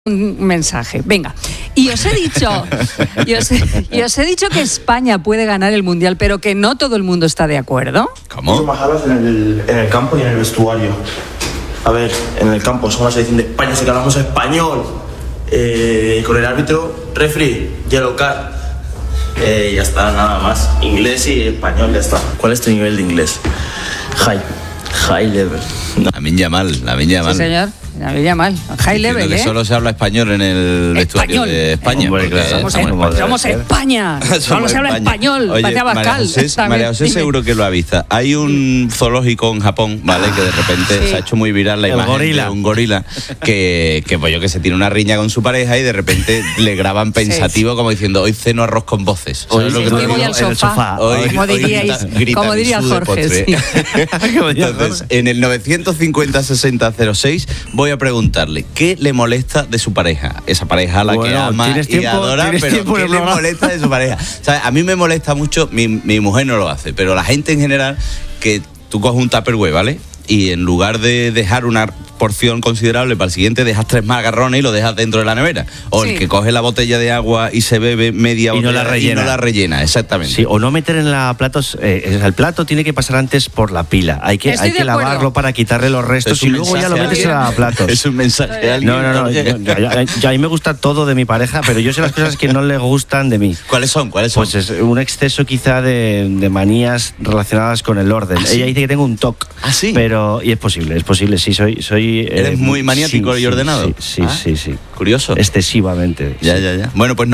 un mensaje. Venga. Y os he dicho que España puede ganar el Mundial, pero que no todo el mundo está de acuerdo. ¿Cómo? Majadas en el campo y en el vestuario. A ver, en el campo somos la selección de España, así que hablamos español. Con el árbitro, referee, yellow card. Ya está, nada más. Inglés y español, ya está. ¿Cuál es tu nivel de inglés? High level. No. Lamin Yamal. Sí, señor. Lamin Yamal. High level, que solo se habla español en el vestuario de España. Hombre, somos España. Solo se habla español. Oye, María José seguro que lo ha visto. Hay un zoológico en Japón, ¿vale? Que de repente se ha hecho muy viral la imagen de un gorila que pues yo que se tiene una riña con su pareja y de repente le graban pensativo como diciendo, hoy ceno arroz con voces. Hoy voy al sofá. Como diría Jorge. Entonces, en el 950-60-06 voy a preguntarle qué le molesta de su pareja. Esa pareja a la que ama y adora, pero ¿qué le molesta de su pareja? ¿Sabes? A mí me molesta mucho, mi mujer no lo hace, pero la gente en general, que tú coges un Tupperware, ¿vale? Y en lugar de dejar una porción considerable para el siguiente, dejas 3 macarrones y lo dejas dentro de la nevera. O el que coge la botella de agua y se bebe media botella y no la rellena, exactamente. Sí, o no meter en la platos, el plato tiene que pasar antes por la pila. Hay que lavarlo para quitarle los restos y luego ya lo metes en la platos. Es un mensaje de alguien. No. A mí me gusta todo de mi pareja, pero yo sé las cosas que no le gustan de mí. ¿Cuáles son? Pues es un exceso quizá de manías relacionadas con el orden. Ella dice que tengo un TOC. ¿Ah, sí? Y es posible, sí, soy... ¿Eres muy maniático y ordenado? Sí. Curioso. Excesivamente. Ya. Bueno, pues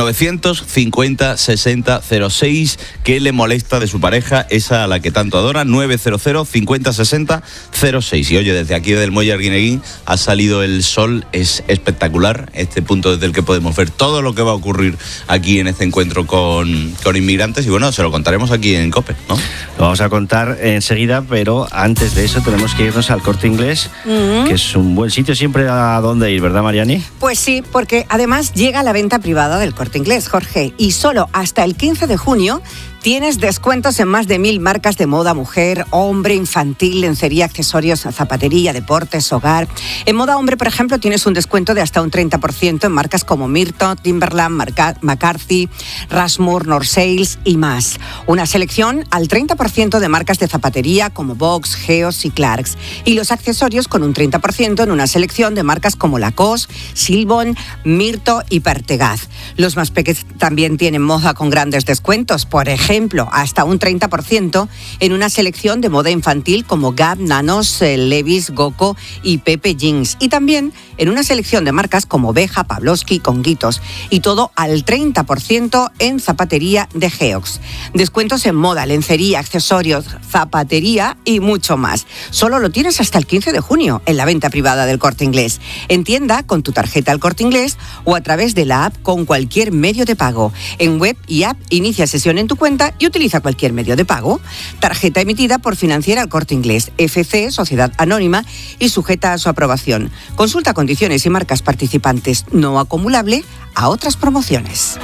950-60-06, ¿qué le molesta de su pareja? Esa a la que tanto adora, 900-50-60-06. Y oye, desde aquí, desde el Muelle Arguineguín, ha salido el sol, es espectacular, este punto desde el que podemos ver todo lo que va a ocurrir aquí en este encuentro con inmigrantes. Y bueno, se lo contaremos aquí en COPE, ¿no? Lo vamos a contar enseguida, pero antes de eso tenemos que irnos al Corte Inglés, que es un buen sitio siempre a dónde ir, ¿verdad, Mariani? Pues sí, porque además llega la venta privada del Corte Inglés, Jorge, y solo hasta el 15 de junio tienes descuentos en más de 1000 marcas de moda mujer, hombre, infantil, lencería, accesorios, zapatería, deportes, hogar. En moda hombre, por ejemplo, tienes un descuento de hasta un 30% en marcas como Myrto, Timberland, McCarthy, Rushmore, North Sales y más. Una selección al 30% de marcas de zapatería como Box, Geos y Clarks. Y los accesorios con un 30% en una selección de marcas como Lacoste, Silbon, Myrto y Pertegaz. Los más pequeños también tienen moda con grandes descuentos, por ejemplo, hasta un 30% en una selección de moda infantil como Gap, Nanos, Levi's, Goco y Pepe Jeans. Y también en una selección de marcas como Beja, Pavlovsky, Conguitos. Y todo al 30% en zapatería de Geox. Descuentos en moda, lencería, accesorios, zapatería y mucho más. Solo lo tienes hasta el 15 de junio en la venta privada del Corte Inglés. En tienda con tu tarjeta El Corte Inglés o a través de la app con cualquier medio de pago. En web y app inicia sesión en tu cuenta y utiliza cualquier medio de pago. Tarjeta emitida por Financiera El Corte Inglés, FC, Sociedad Anónima y sujeta a su aprobación. Consulta condiciones y marcas participantes, no acumulable a otras promociones.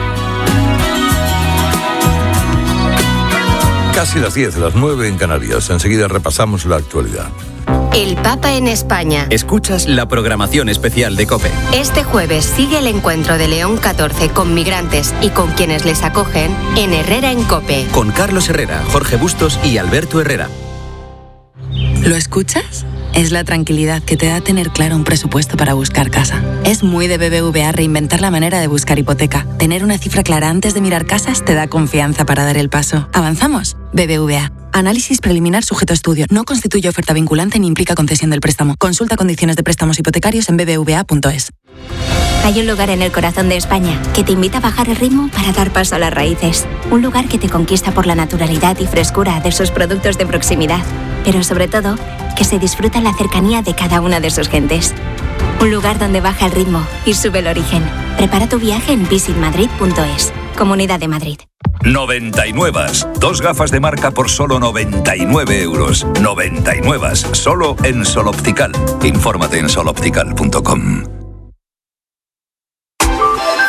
Casi las 10, las 9 en Canarias. Enseguida repasamos la actualidad. El Papa en España. Escuchas la programación especial de COPE. Este jueves sigue el encuentro de León XIV con migrantes y con quienes les acogen en Herrera en COPE. Con Carlos Herrera, Jorge Bustos y Alberto Herrera. ¿Lo escuchas? Es la tranquilidad que te da tener claro un presupuesto para buscar casa. Es muy de BBVA reinventar la manera de buscar hipoteca. Tener una cifra clara antes de mirar casas te da confianza para dar el paso. ¿Avanzamos? BBVA. Análisis preliminar sujeto a estudio. No constituye oferta vinculante ni implica concesión del préstamo. Consulta condiciones de préstamos hipotecarios en bbva.es. Hay un lugar en el corazón de España que te invita a bajar el ritmo para dar paso a las raíces. Un lugar que te conquista por la naturalidad y frescura de sus productos de proximidad. Pero sobre todo, que se disfruta en la cercanía de cada una de sus gentes. Un lugar donde baja el ritmo y sube el origen. Prepara tu viaje en visitmadrid.es. Comunidad de Madrid. 99. 2 gafas de marca por solo 99 euros. 99. Solo en Sol Optical. Infórmate en soloptical.com.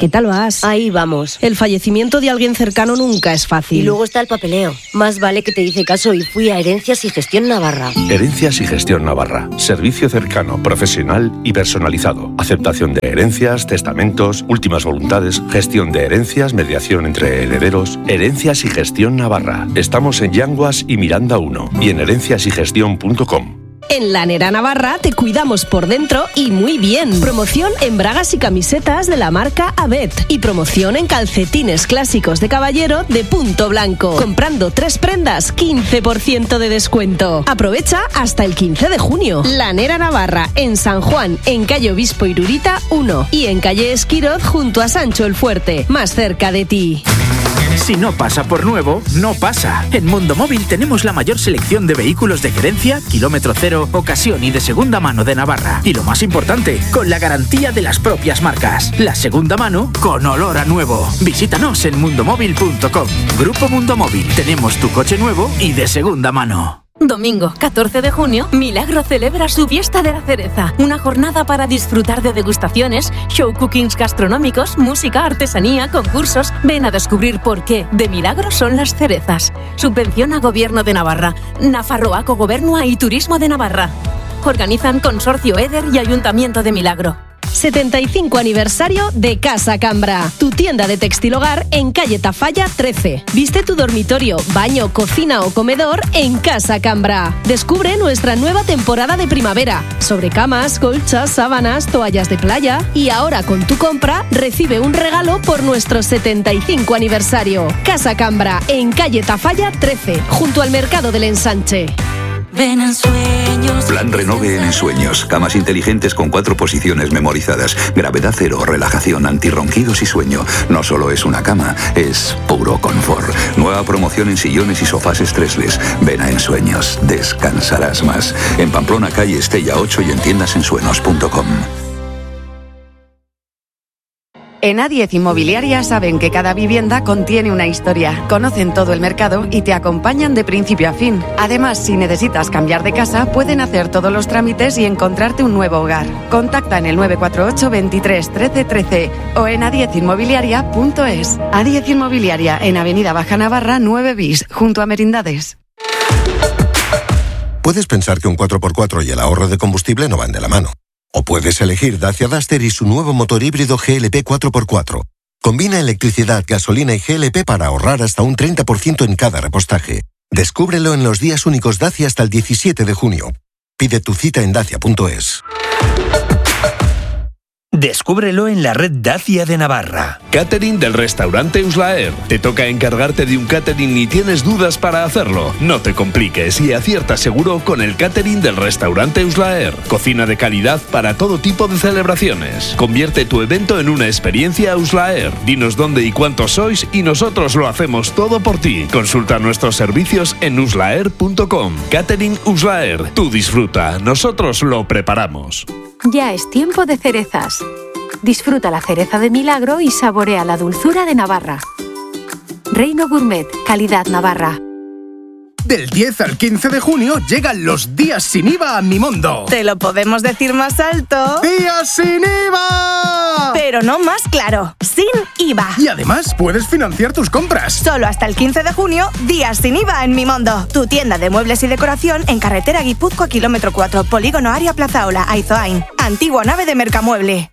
¿qué tal vas? Ahí vamos. El fallecimiento de alguien cercano nunca es fácil. Y luego está el papeleo. Más vale que te hice caso y fui a Herencias y Gestión Navarra. Herencias y Gestión Navarra. Servicio cercano, profesional y personalizado. Aceptación de herencias, testamentos, últimas voluntades, gestión de herencias, mediación entre herederos. Herencias y Gestión Navarra. Estamos en Yanguas y Miranda 1 y en herenciasygestión.com. En Lanera Navarra te cuidamos por dentro y muy bien. Promoción en bragas y camisetas de la marca Abet. Y promoción en calcetines clásicos de caballero de punto blanco. Comprando 3 prendas, 15% de descuento. Aprovecha hasta el 15 de junio. Lanera Navarra, en San Juan, en calle Obispo Irurita 1. Y en calle Esquiroz, junto a Sancho el Fuerte, más cerca de ti. Si no pasa por nuevo, no pasa. En Mundo Móvil tenemos la mayor selección de vehículos de gerencia, kilómetro cero, ocasión y de segunda mano de Navarra. Y lo más importante, con la garantía de las propias marcas. La segunda mano con olor a nuevo. Visítanos en mundomóvil.com. Grupo Mundo Móvil. Tenemos tu coche nuevo y de segunda mano. Domingo 14 de junio, Milagro celebra su Fiesta de la Cereza. Una jornada para disfrutar de degustaciones, show cookings gastronómicos, música, artesanía, concursos. Ven a descubrir por qué de Milagro son las cerezas. Subvención a Gobierno de Navarra, Nafarroaco Gobernua y Turismo de Navarra. Organizan Consorcio Eder y Ayuntamiento de Milagro. 75 aniversario de Casa Cambra, tu tienda de textil hogar en calle Tafalla 13. Viste tu dormitorio, baño, cocina o comedor en Casa Cambra. Descubre nuestra nueva temporada de primavera, sobre camas, colchas, sábanas, toallas de playa. Y ahora con tu compra recibe un regalo por nuestro 75 aniversario. Casa Cambra en calle Tafalla 13, junto al Mercado del Ensanche. Ven en sueños. Plan Renove en Ensueños. Camas inteligentes con 4 posiciones memorizadas. Gravedad cero, relajación, antirronquidos y sueño. No solo es una cama, es puro confort. Nueva promoción en sillones y sofás estresles. Ven a Ensueños. Descansarás más. En Pamplona, calle Estella 8 y en tiendasensuenos.com. En A10 Inmobiliaria saben que cada vivienda contiene una historia. Conocen todo el mercado y te acompañan de principio a fin. Además, si necesitas cambiar de casa, pueden hacer todos los trámites y encontrarte un nuevo hogar. Contacta en el 948 23 13 13 o en a10inmobiliaria.es. A10 Inmobiliaria, en Avenida Baja Navarra 9 bis, junto a Merindades. Puedes pensar que un 4x4 y el ahorro de combustible no van de la mano. O puedes elegir Dacia Duster y su nuevo motor híbrido GLP 4x4. Combina electricidad, gasolina y GLP para ahorrar hasta un 30% en cada repostaje. Descúbrelo en los días únicos Dacia hasta el 17 de junio. Pide tu cita en dacia.es. Descúbrelo en la red Dacia de Navarra. Catering del restaurante Uslaer. ¿Te toca encargarte de un catering y tienes dudas para hacerlo? No te compliques y acierta seguro con el catering del restaurante Uslaer. Cocina de calidad para todo tipo de celebraciones. Convierte tu evento en una experiencia Uslaer. Dinos dónde y cuántos sois y nosotros lo hacemos todo por ti. Consulta nuestros servicios en uslaer.com. Catering Uslaer. Tú disfruta, nosotros lo preparamos. Ya es tiempo de cerezas. Disfruta la cereza de Milagro y saborea la dulzura de Navarra. Reino Gourmet, calidad Navarra. Del 10 al 15 de junio llegan los días sin IVA a Mimondo. Te lo podemos decir más alto. ¡Días sin IVA! Pero no más claro, sin IVA. Y además puedes financiar tus compras. Solo hasta el 15 de junio, días sin IVA en Mimondo. Tu tienda de muebles y decoración en carretera Guipúzcoa, kilómetro 4, polígono Área Plazaola, Aizoain. Antigua nave de Mercamueble.